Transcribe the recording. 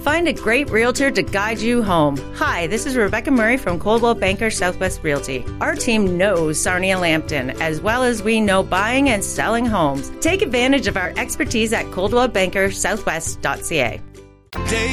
Find a great realtor to guide you home. Hi, this is Rebecca Murray from Coldwell Banker Southwest Realty. Our team knows Sarnia Lambton as well as we know buying and selling homes. Take advantage of our expertise at coldwellbankersouthwest.ca. Day